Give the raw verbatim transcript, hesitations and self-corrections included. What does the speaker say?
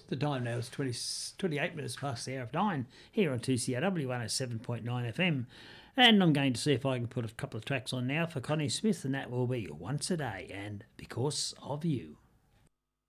The time now is twenty, twenty-eight minutes past the hour of nine here on two C R W one oh seven point nine F M. And I'm going to see if I can put a couple of tracks on now for Connie Smith, and that will be Once a Day and Because of You.